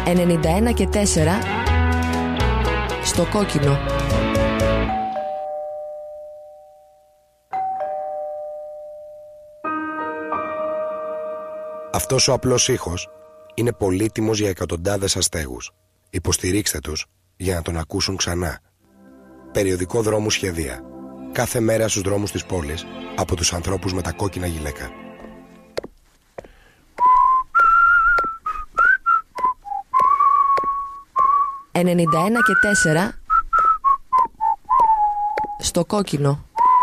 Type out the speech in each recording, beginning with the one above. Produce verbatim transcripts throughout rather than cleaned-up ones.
ενενήντα ένα και τέσσερα στο κόκκινο. Αυτός ο απλός ήχος είναι πολύτιμος για εκατοντάδες αστέγους. Υποστηρίξτε τους για να τον ακούσουν ξανά. Περιοδικό δρόμου σχεδία. Κάθε μέρα στους δρόμους της πόλης από τους ανθρώπους με τα κόκκινα γυλαίκα. ενενήντα ένα και τέσσερα στο κόκκινο.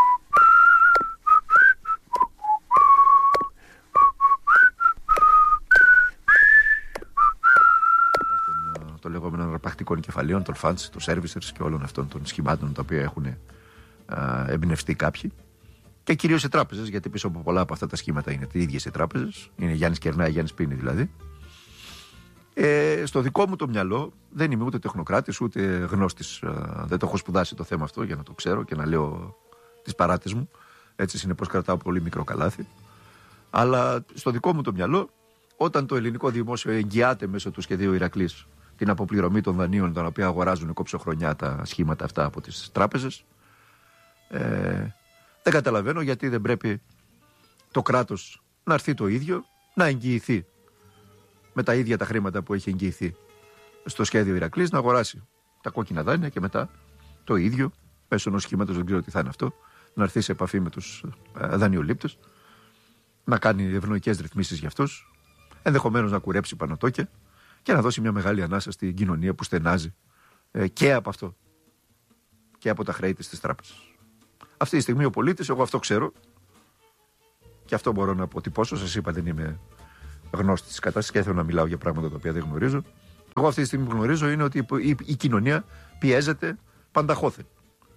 Το λεγόμενο αρπακτικών κεφαλαίων, των funds, των servicers και όλων αυτών των σχημάτων τα οποία έχουν α, εμπνευστεί κάποιοι. Και κυρίως οι τράπεζες, γιατί πίσω από πολλά από αυτά τα σχήματα είναι οι ίδιες οι τράπεζες. Είναι Γιάννης Κερνάη, Γιάννης Πίνη δηλαδή. Ε, στο δικό μου το μυαλό δεν είμαι ούτε τεχνοκράτης ούτε γνώστης. Δεν το έχω σπουδάσει το θέμα αυτό για να το ξέρω και να λέω τις παράτες μου. Έτσι συνεπώς κρατάω πολύ μικρό καλάθι. Αλλά στο δικό μου το μυαλό, όταν το ελληνικό δημόσιο εγγυάται μέσω του σχεδίου Ηρακλής την αποπληρωμή των δανείων τα οποία αγοράζουν κόψοχρονιά τα σχήματα αυτά από τις τράπεζες, ε, δεν καταλαβαίνω γιατί δεν πρέπει το κράτος να έρθει το ίδιο, να εγγυηθεί με τα ίδια τα χρήματα που έχει εγγυηθεί στο σχέδιο Ηρακλής, να αγοράσει τα κόκκινα δάνεια και μετά το ίδιο μέσω ενός σχήματος, δεν ξέρω τι θα είναι αυτό, να έρθει σε επαφή με τους ε, δανειολήπτες, να κάνει ευνοϊκές ρυθμίσεις για αυτούς, ενδεχομένως να κουρέψει πανωτόκια και να δώσει μια μεγάλη ανάσα στην κοινωνία που στενάζει ε, και από αυτό και από τα χρέη της της τράπεζας. Αυτή τη στιγμή ο πολίτης, εγώ αυτό ξέρω και αυτό μπορώ να αποτυπώσω. Σας είπα, δεν είμαι γνώστης της κατάστασης και θέλω να μιλάω για πράγματα τα οποία δεν γνωρίζω. Εγώ αυτή τη στιγμή που γνωρίζω είναι ότι η, η, η κοινωνία πιέζεται πανταχώθεν.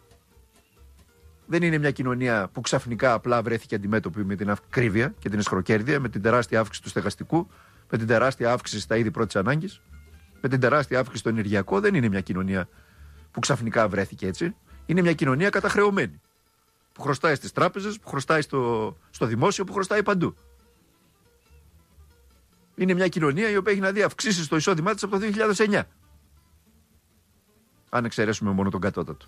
Δεν είναι μια κοινωνία που ξαφνικά απλά βρέθηκε αντιμέτωπη με την ακρίβεια και την εσχροκέρδεια, με την τεράστια αύξηση του στεγαστικού, με την τεράστια αύξηση στα είδη πρώτης ανάγκης, με την τεράστια αύξηση στο ενεργειακό. Δεν είναι μια κοινωνία που ξαφνικά βρέθηκε έτσι. Είναι μια κοινωνία καταχρεωμένη. Που χρωστάει στις τράπεζες, που χρωστάει στο, στο δημόσιο, που χρωστάει παντού. Είναι μια κοινωνία η οποία έχει να δει αυξήσεις στο εισόδημά της από το δύο χιλιάδες εννιά. Αν εξαιρέσουμε μόνο τον κατώτατο.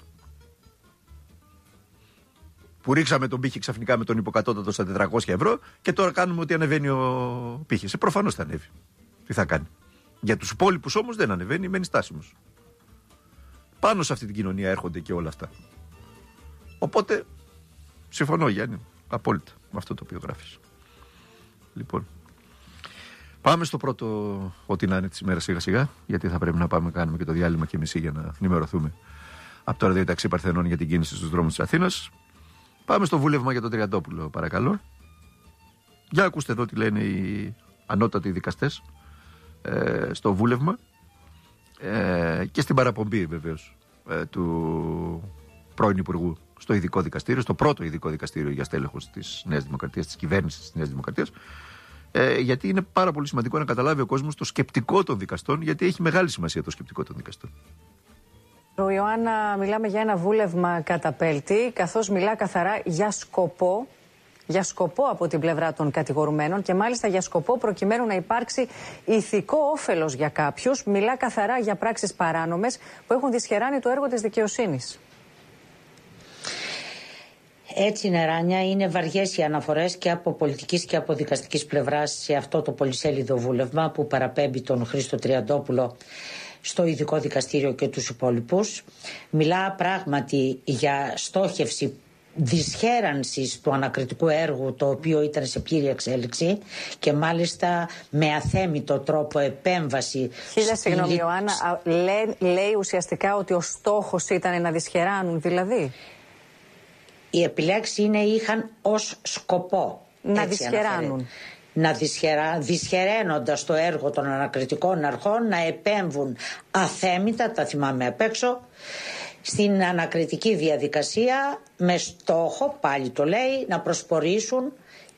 Που ρίξαμε τον πύχη ξαφνικά με τον υποκατώτατο στα τετρακόσια ευρώ και τώρα κάνουμε ότι ανεβαίνει ο πύχης. Ε, προφανώς θα ανέβει. Τι θα κάνει. Για τους υπόλοιπους όμως δεν ανεβαίνει, μένει στάσιμος. Πάνω σε αυτή την κοινωνία έρχονται και όλα αυτά. Οπότε, συμφωνώ Γιάννη, απόλυτα με αυτό το οποίο γράφεις. Λοιπόν, πάμε στο πρώτο, ό,τι να είναι της ημέρας σιγά σιγά, γιατί θα πρέπει να πάμε να κάνουμε και το διάλειμμα και μισή για να ενημερωθούμε από το ραδιό ταξί Παρθενών για την κίνηση στους δρόμους της Αθήνας. Πάμε στο βούλευμα για τον Τριαντόπουλο, παρακαλώ. Για ακούστε εδώ τι λένε οι ανώτατοι δικαστές ε, στο βούλευμα ε, και στην παραπομπή βεβαίως ε, του πρώην Υπουργού στο ειδικό δικαστήριο, στο πρώτο ειδικό δικαστήριο για στέλεχος της Νέας Δημοκρατίας, της κυβέρνησης της Νέας Δημοκρατίας. Ε, γιατί είναι πάρα πολύ σημαντικό να καταλάβει ο κόσμος το σκεπτικό των δικαστών, γιατί έχει μεγάλη σημασία το σκεπτικό των δικαστών. Ο Ιωάννα, μιλάμε για ένα βούλευμα καταπέλτη, καθώς μιλά καθαρά για σκοπό, για σκοπό από την πλευρά των κατηγορουμένων και μάλιστα για σκοπό προκειμένου να υπάρξει ηθικό όφελος για κάποιους. Μιλά καθαρά για πράξεις παράνομες που έχουν δυσχεράνει το έργο της δικαιοσύνης. Έτσι είναι, Ράνια, είναι βαριές οι αναφορές και από πολιτικής και από δικαστικής πλευράς σε αυτό το πολυσέλιδο βούλευμα που παραπέμπει τον Χρήστο Τριαντόπουλο στο ειδικό δικαστήριο και τους υπόλοιπους. Μιλά πράγματι για στόχευση δυσχέρανσης του ανακριτικού έργου, το οποίο ήταν σε πλήρη εξέλιξη και μάλιστα με αθέμητο τρόπο επέμβαση. Χίλια συγγνώμη Ιωάννα, λέει, λέει ουσιαστικά ότι ο στόχος ήταν να δυσχεράνουν δηλαδή. Οι επιλέξεις είναι είχαν ως σκοπό να δυσχεράνουν. Να δυσχερά, δυσχεραίνοντας το έργο των ανακριτικών αρχών να επέμβουν αθέμητα, τα θυμάμαι απ' έξω, στην ανακριτική διαδικασία με στόχο, πάλι το λέει, να προσπορήσουν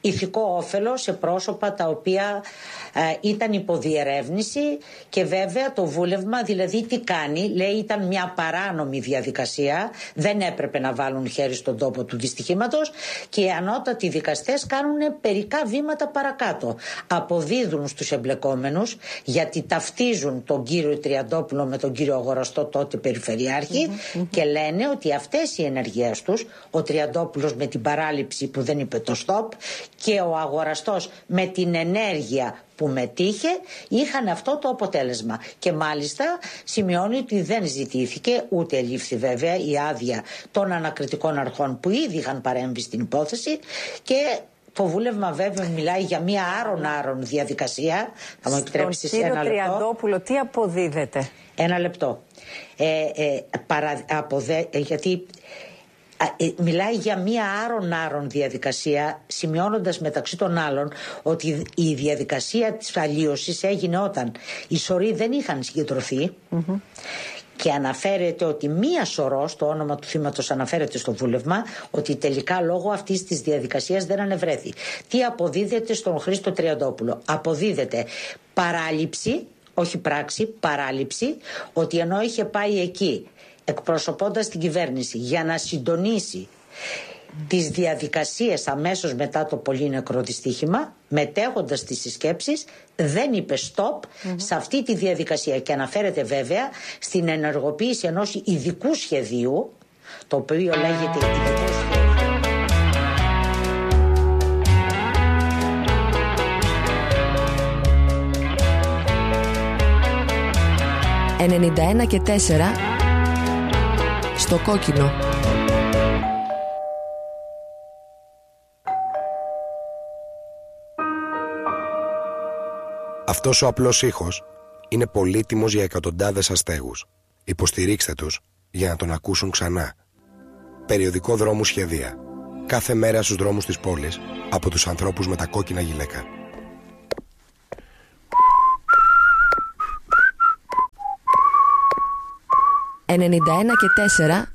ηθικό όφελο σε πρόσωπα τα οποία ε, ήταν υποδιερεύνηση και βέβαια το βούλευμα δηλαδή τι κάνει, λέει ήταν μια παράνομη διαδικασία, δεν έπρεπε να βάλουν χέρι στον τόπο του δυστυχήματος και οι ανώτατοι δικαστές κάνουν περικά βήματα παρακάτω. Αποδίδουν στους εμπλεκόμενους γιατί ταυτίζουν τον κύριο Τριαντόπουλο με τον κύριο Αγοραστό τότε Περιφερειάρχη mm-hmm, mm-hmm. και λένε ότι αυτές οι ενεργείες τους, ο Τριαντόπουλος με την παράληψη που δεν είπε το stop και ο Αγοραστός με την ενέργεια που μετήχε είχαν αυτό το αποτέλεσμα και μάλιστα σημειώνει ότι δεν ζητήθηκε ούτε ελήφθη βέβαια η άδεια των ανακριτικών αρχών που ήδη είχαν παρέμβει στην υπόθεση και το βούλευμα βέβαια μιλάει για μια άρον-άρον διαδικασία. Θα μου επιτρέψεις ένα λεπτό. Στον κύριο Τριαντόπουλο τι αποδίδεται? Ένα λεπτό. Ε, ε, παρα, αποδε, ε, γιατί ε, μιλάει για μια άρον-άρον διαδικασία, σημειώνοντας μεταξύ των άλλων ότι η διαδικασία της αλλίωσης έγινε όταν οι σωροί δεν είχαν συγκεντρωθεί mm-hmm. και αναφέρεται ότι μία σωρός, το όνομα του θύματος αναφέρεται στο βούλευμα, ότι τελικά λόγω αυτής της διαδικασίας δεν ανεβρέθη. Τι αποδίδεται στον Χρήστο Τριαντόπουλο? Αποδίδεται παράληψη, όχι πράξη, παράληψη, ότι ενώ είχε πάει εκεί εκπροσωπώντας την κυβέρνηση για να συντονίσει τις διαδικασίες αμέσως μετά το πολύ νεκρό δυστύχημα, μετέχοντας στις συσκέψεις, δεν είπε stop mm-hmm. σε αυτή τη διαδικασία και αναφέρεται βέβαια στην ενεργοποίηση ενός ειδικού σχεδίου, το οποίο λέγεται ειδικό σχέδιο. ενενήντα ένα και τέσσερα στο κόκκινο. Αυτός ο απλός ήχος είναι πολύτιμος για εκατοντάδες αστέγους. Υποστηρίξτε τους για να τον ακούσουν ξανά. Περιοδικό Δρόμου Σχεδία. Κάθε μέρα στους δρόμους της πόλης από τους ανθρώπους με τα κόκκινα γυλαίκα. ενενήντα ένα και τέσσερα